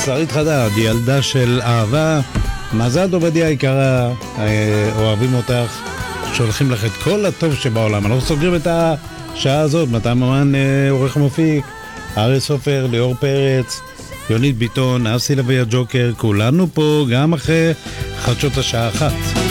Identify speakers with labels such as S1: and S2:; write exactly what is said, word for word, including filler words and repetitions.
S1: שרית חדד, ילדה של אהבה. מזל עובדיה היקרה, אוהבים אותך, שולחים לך את כל הטוב שבעולם. אנחנו סוגרים את השעה הזאת. מתן ממן עורך המפיק, ארי סופר, ליאור פרץ, יונית ביטון, אסי לוי הג'וקר, כולנו פה גם אחרי חדשות השעה אחת.